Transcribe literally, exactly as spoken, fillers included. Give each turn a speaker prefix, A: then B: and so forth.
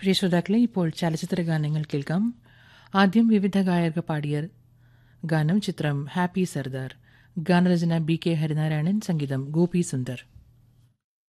A: പ്രിയ ശ്രോതാക്കളെ, ഇപ്പോൾ ചലച്ചിത്ര ഗാനങ്ങൾ കേൾക്കാം. ആദ്യം വിവിധ ഗായകർ പാടിയ ഗാനം. ചിത്രം ഹാപ്പി സർദാർ. ഗാനരചന ബി കെ ഹരിനാരായണൻ, സംഗീതം ഗോപി സുന്ദർ.